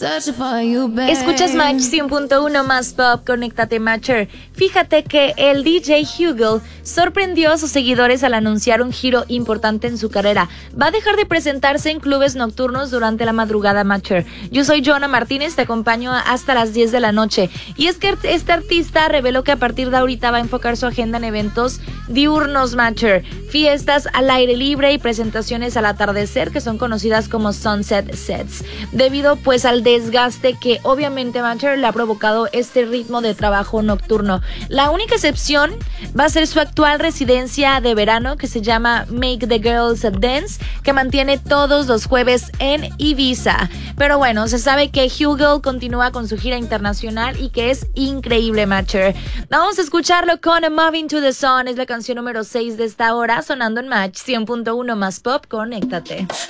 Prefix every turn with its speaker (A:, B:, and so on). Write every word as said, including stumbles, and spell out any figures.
A: Escuchas Match cien punto uno más pop, conéctate Matcher. Fíjate que el D J Hugel sorprendió a sus seguidores al anunciar un giro importante en su carrera. Va a dejar de presentarse en clubes nocturnos durante la madrugada Matcher. Yo soy Joana Martínez, te acompaño hasta las diez de la noche. Y es que este artista reveló que a partir de ahorita va a enfocar su agenda en eventos diurnos Matcher, fiestas al aire libre y presentaciones al atardecer que son conocidas como Sunset Sets, debido pues al desgaste que obviamente Matcher le ha provocado este ritmo de trabajo nocturno. La única excepción va a ser su actual residencia de verano que se llama Make the Girls Dance, que mantiene todos los jueves en Ibiza. Pero bueno, se sabe que Hugel continúa con su gira internacional y que es increíble Matcher. Vamos a escucharlo con Moving to the Sun, es la canción número seis de esta hora, sonando en Match cien punto uno más pop, conéctate.